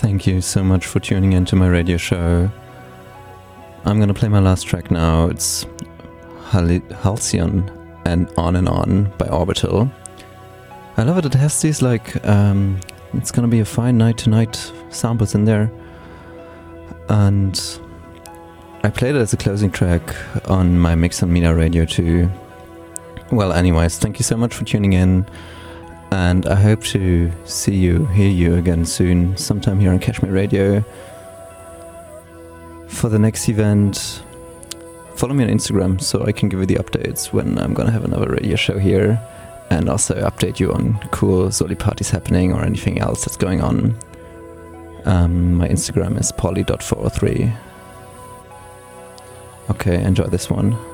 Thank you so much for tuning into my radio show. I'm gonna play my last track now. It's Halcyon and On by Orbital. I love it. It has these it's gonna be a fine night tonight samples in there. And I played it as a closing track on my mix on Mina Radio too. Well, anyways, thank you so much for tuning in. And I hope to see you, hear you again soon, sometime here on Kashmir Radio. For the next event, follow me on Instagram so I can give you the updates when I'm gonna have another radio show here, and also update you on cool Zoli parties happening or anything else that's going on. My Instagram is polly.403. Okay, enjoy this one.